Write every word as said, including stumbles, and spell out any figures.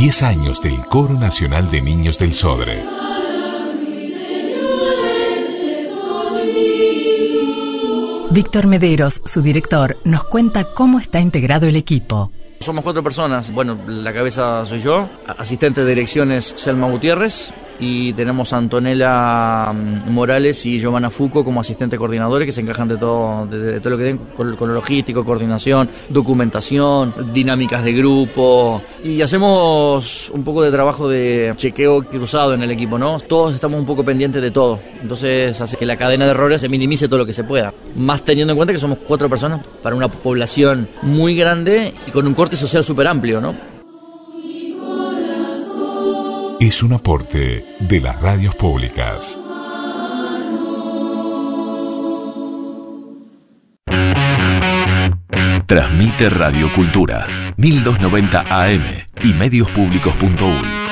diez años del Coro Nacional de Niños del Sodre. Víctor Mederos, su director, nos cuenta cómo está integrado el equipo. Somos cuatro personas. Bueno, la cabeza soy yo, asistente de dirección es Selma Gutiérrez, y tenemos a Antonella Morales y Giovanna Fuco como asistentes coordinadores que se encajan de todo, de, de todo lo que den con, con lo logístico, coordinación, documentación, dinámicas de grupo, y hacemos un poco de trabajo de chequeo cruzado en el equipo, ¿no? Todos estamos un poco pendientes de todo, entonces hace que la cadena de errores se minimice todo lo que se pueda, más teniendo en cuenta que somos cuatro personas para una población muy grande y con un corte social súper amplio, ¿no? Es un aporte de las radios públicas. Transmite Radio Cultura, mil doscientos noventa A M y medios públicos punto uy.